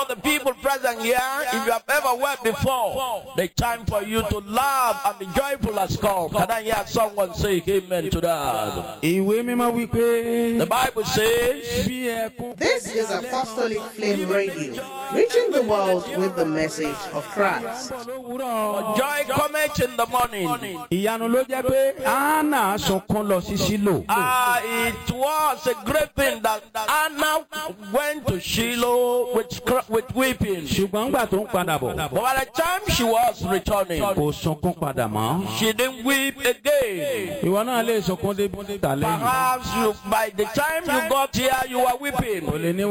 the people present here, if you have ever wept before, the time for you to laugh and be joyful has come. Can I hear someone say amen to that? The Bible says, This is Apostolic Flame Radio, reaching the world with the message of Christ. joy cometh in the morning. It was a great thing that Anna went to Shiloh with weeping. But by the time she was returning, she didn't weep again. Perhaps by the time you got here, you were weeping.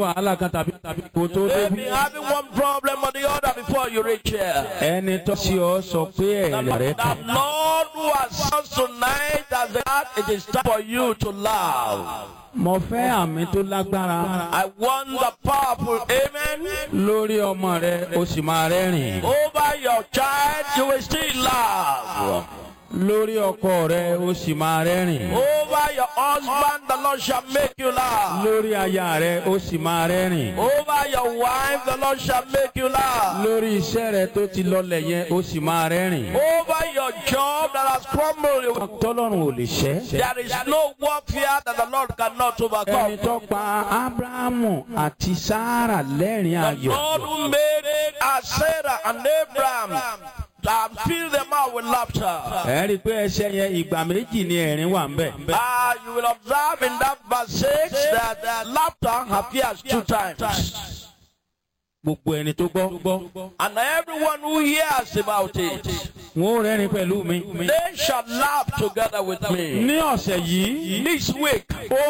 Maybe having one problem or the other before you reach here. The Lord who has said tonight that it is time for you to laugh. I want the powerful amen. Over your child, you will still laugh. Over your husband, the Lord shall make you laugh. Over your wife, the Lord shall make you laugh. Over your job that has crumbled, there is no warfare that the Lord cannot overcome. The Lord who made Sarah and Abraham fill them out with laughter. You will observe in that verse 6 that laughter appears 2 times. And everyone who hears about it, they shall laugh together with me. This week,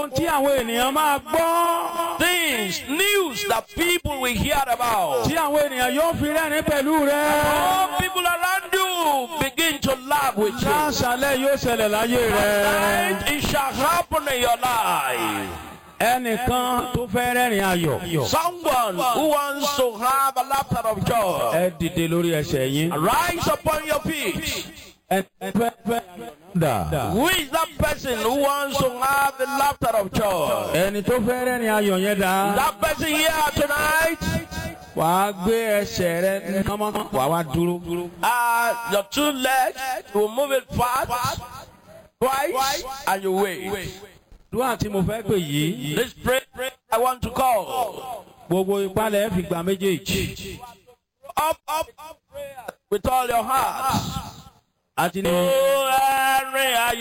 things, news that people will hear about. All people around you begin to laugh with you. Tonight, it shall happen in your life. Someone who wants to have a laughter of joy, rise upon your feet. Who is that person who wants to have the laughter of joy? That person here tonight. Your 2 legs, you move it fast, twice, and you wait. This prayer I want to call. Up, prayer with all your heart.